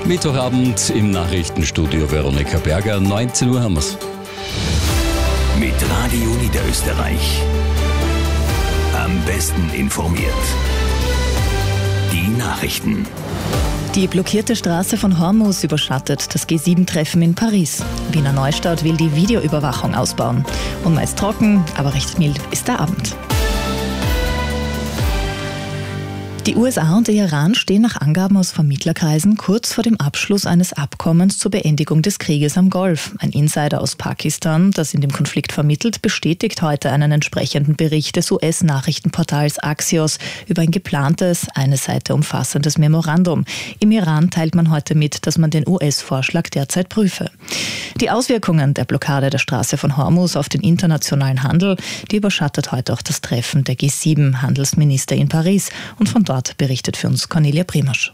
Mittwochabend im Nachrichtenstudio Veronika Berger. 19 Uhr haben wir's. Mit Radio Niederösterreich. Am besten informiert. Die Nachrichten. Die blockierte Straße von Hormuz überschattet das G7-Treffen in Paris. Wiener Neustadt will die Videoüberwachung ausbauen. Und meist trocken, aber recht mild ist der Abend. Die USA und der Iran stehen nach Angaben aus Vermittlerkreisen kurz vor dem Abschluss eines Abkommens zur Beendigung des Krieges am Golf. Ein Insider aus Pakistan, das in dem Konflikt vermittelt, bestätigt heute einen entsprechenden Bericht des US-Nachrichtenportals Axios über ein geplantes, eine Seite umfassendes Memorandum. Im Iran teilt man heute mit, dass man den US-Vorschlag derzeit prüfe. Die Auswirkungen der Blockade der Straße von Hormuz auf den internationalen Handel, die überschattet heute auch das Treffen der G7-Handelsminister in Paris. Und von dort berichtet für uns Cornelia Primasch.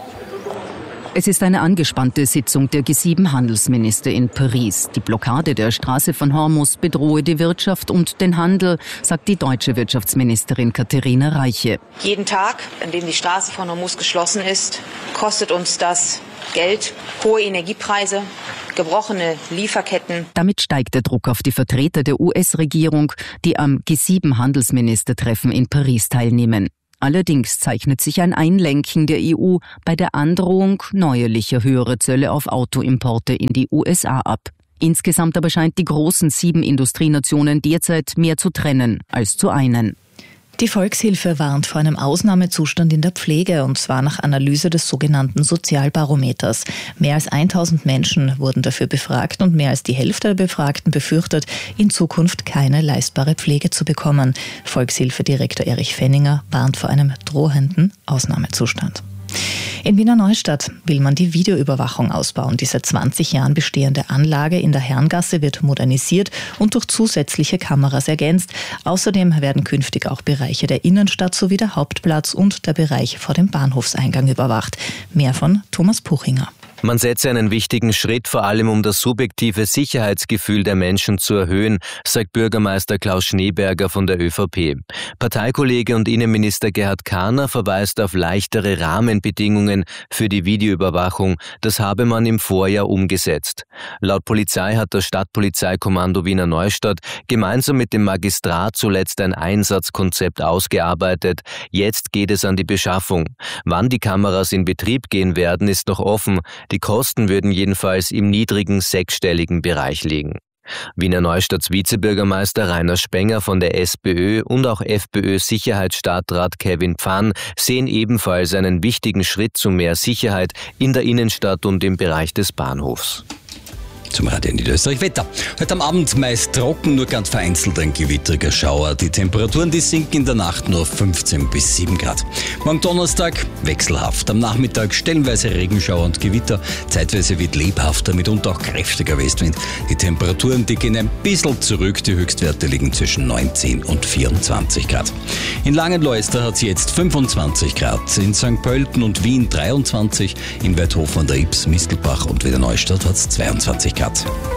Es ist eine angespannte Sitzung der G7-Handelsminister in Paris. Die Blockade der Straße von Hormuz bedrohe die Wirtschaft und den Handel, sagt die deutsche Wirtschaftsministerin Katharina Reiche. Jeden Tag, an dem die Straße von Hormuz geschlossen ist, kostet uns das Geld, hohe Energiepreise, gebrochene Lieferketten. Damit steigt der Druck auf die Vertreter der US-Regierung, die am G7-Handelsministertreffen in Paris teilnehmen. Allerdings zeichnet sich ein Einlenken der EU bei der Androhung neuerlicher höherer Zölle auf Autoimporte in die USA ab. Insgesamt aber scheint die großen 7 Industrienationen derzeit mehr zu trennen als zu einen. Die Volkshilfe warnt vor einem Ausnahmezustand in der Pflege, und zwar nach Analyse des sogenannten Sozialbarometers. Mehr als 1000 Menschen wurden dafür befragt und mehr als die Hälfte der Befragten befürchtet, in Zukunft keine leistbare Pflege zu bekommen. Volkshilfedirektor Erich Fenninger warnt vor einem drohenden Ausnahmezustand. In Wiener Neustadt will man die Videoüberwachung ausbauen. Die seit 20 Jahren bestehende Anlage in der Herrengasse wird modernisiert und durch zusätzliche Kameras ergänzt. Außerdem werden künftig auch Bereiche der Innenstadt sowie der Hauptplatz und der Bereich vor dem Bahnhofseingang überwacht. Mehr von Thomas Puchinger. Man setze einen wichtigen Schritt, vor allem um das subjektive Sicherheitsgefühl der Menschen zu erhöhen, sagt Bürgermeister Klaus Schneeberger von der ÖVP. Parteikollege und Innenminister Gerhard Kahner verweist auf leichtere Rahmenbedingungen für die Videoüberwachung. Das habe man im Vorjahr umgesetzt. Laut Polizei hat das Stadtpolizeikommando Wiener Neustadt gemeinsam mit dem Magistrat zuletzt ein Einsatzkonzept ausgearbeitet. Jetzt geht es an die Beschaffung. Wann die Kameras in Betrieb gehen werden, ist noch offen. Die Kosten würden jedenfalls im niedrigen sechsstelligen Bereich liegen. Wiener Neustadts Vizebürgermeister Rainer Spenger von der SPÖ und auch FPÖ-Sicherheitsstadtrat Kevin Pfann sehen ebenfalls einen wichtigen Schritt zu mehr Sicherheit in der Innenstadt und im Bereich des Bahnhofs. Zum Radio Niederösterreich Wetter. Heute am Abend meist trocken, nur ganz vereinzelt ein gewittriger Schauer. Die Temperaturen, die sinken in der Nacht nur auf 15 bis 7 Grad. Morgen Donnerstag wechselhaft. Am Nachmittag stellenweise Regenschauer und Gewitter. Zeitweise wird lebhafter, mitunter auch kräftiger Westwind. Die Temperaturen, die gehen ein bisschen zurück. Die Höchstwerte liegen zwischen 19 und 24 Grad. In Langenleustra hat es jetzt 25 Grad. In St. Pölten und Wien 23. In Weidhofen an der Ips, Mistelbach und Wiener Neustadt hat es 22 Grad.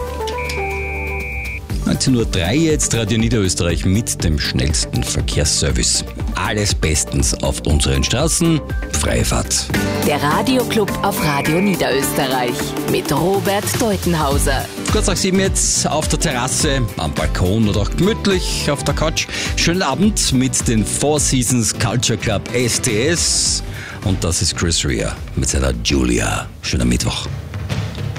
19.03 Uhr jetzt, Radio Niederösterreich mit dem schnellsten Verkehrsservice. Alles bestens auf unseren Straßen. Freie Fahrt. Der Radioclub auf Radio Niederösterreich mit Robert Deutenhauser. Kurz nach 7 jetzt auf der Terrasse, am Balkon oder auch gemütlich auf der Couch. Schönen Abend mit den Four Seasons Culture Club STS. Und das ist Chris Rea mit seiner Julia. Schöner Mittwoch.